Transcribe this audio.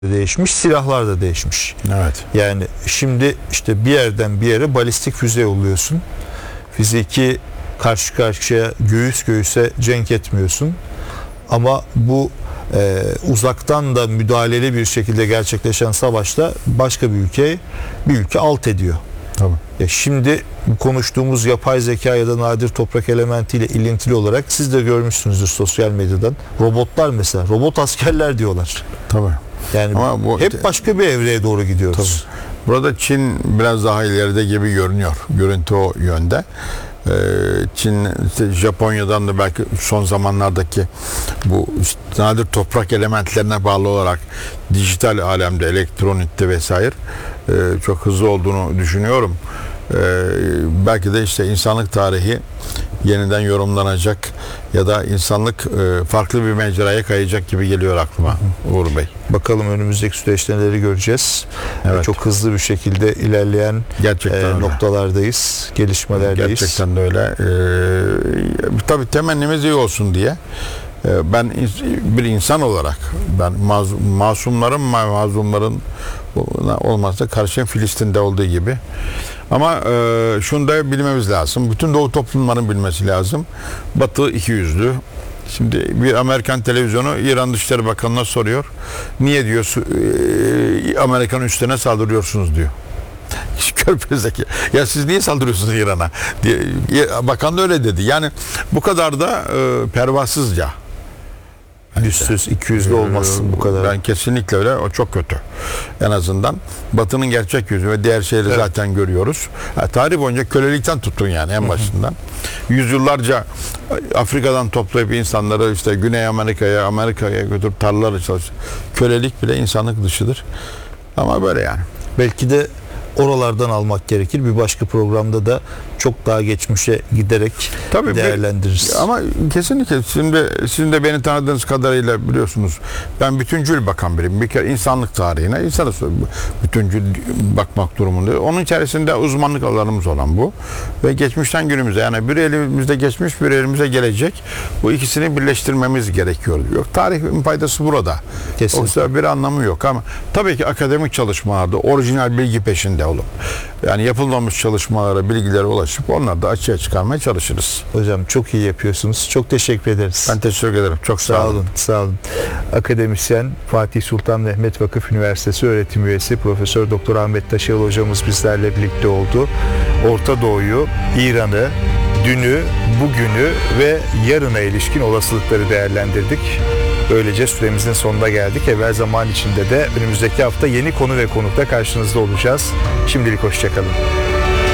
değişmiş, silahlar da değişmiş. Evet. Yani şimdi işte bir yerden bir yere balistik füze yolluyorsun. Fiziki karşı karşıya, göğüs göğüse cenk etmiyorsun. Ama bu uzaktan da müdahaleli bir şekilde gerçekleşen savaşta başka bir ülke alt ediyor. Tabii. Şimdi konuştuğumuz yapay zeka ya da nadir toprak elementiyle ilintili olarak siz de görmüşsünüzdür sosyal medyadan. Robotlar mesela, robot askerler diyorlar. Tabii. Yani ama bu, hep başka bir evreye doğru gidiyoruz. Tabii. Burada Çin biraz daha ileride gibi görünüyor. Görüntü o yönde. Çin, işte Japonya'dan da belki son zamanlardaki bu nadir toprak elementlerine bağlı olarak dijital alemde, elektronikte vesaire çok hızlı olduğunu düşünüyorum. Belki de işte insanlık tarihi yeniden yorumlanacak ya da insanlık farklı bir mecraya kayacak gibi geliyor aklıma Uğur Bey. Bakalım önümüzdeki süreçte neleri göreceğiz. Evet. Çok hızlı bir şekilde ilerleyen noktalardayız, gelişmelerdeyiz. Gerçekten de öyle. Tabii temennimiz iyi olsun diye. Ben bir insan olarak ben mazlumların olmazsa karşıyım, Filistin'de olduğu gibi. Ama şunu da bilmemiz lazım. Bütün Doğu toplumların bilmesi lazım. Batı ikiyüzlü. Şimdi bir Amerikan televizyonu İran Dışişleri Bakanı'na soruyor. Niye diyor Amerikan üslerine saldırıyorsunuz diyor. Körfez'deki. Ya siz niye saldırıyorsunuz İran'a? Bakan da öyle dedi. Yani bu kadar da pervasızca. Yüzsüz, ikiyüzlü olmazsın bu kadar. Ben kesinlikle öyle. O çok kötü. En azından Batı'nın gerçek yüzü ve diğer şeyleri zaten görüyoruz. Tarih boyunca kölelikten tutun yani en başından. Yüzyıllarca Afrika'dan toplayıp insanları işte Güney Amerika'ya götürüp tarlalara çalışıyor. Kölelik bile insanlık dışıdır. Ama böyle yani. Belki de oralardan almak gerekir. Bir başka programda da çok daha geçmişe giderek değerlendiririz. Ama kesinlikle sizin de beni tanıdığınız kadarıyla biliyorsunuz. Ben bütüncül bakan biriyim. Bir kere insanlık tarihine bütüncül bakmak durumunda. Onun içerisinde uzmanlık alanımız olan bu. Ve geçmişten günümüze, yani bir elimizde geçmiş, bir elimize gelecek. Bu ikisini birleştirmemiz gerekiyor. Yok, tarihin faydası burada. Kesinlikle. Yoksa bir anlamı yok ama tabii ki akademik çalışmalarda orijinal bilgi peşinde olup yani yapılmamış çalışmalara, bilgilere ulaşıp onları da açığa çıkarmaya çalışırız. Hocam çok iyi yapıyorsunuz. Çok teşekkür ederiz. Ben teşekkür ederim. Çok sağ olun. Sağ olun. Akademisyen, Fatih Sultan Mehmet Vakıf Üniversitesi öğretim üyesi Profesör Doktor Ahmet Taşıyalı hocamız bizlerle birlikte oldu. Orta Doğu'yu, İran'ı, dünü, bugünü ve yarına ilişkin olasılıkları değerlendirdik. Böylece süremizin sonuna geldik. Evvel zaman içinde de önümüzdeki hafta yeni konu ve konukla karşınızda olacağız. Şimdilik hoşça kalın.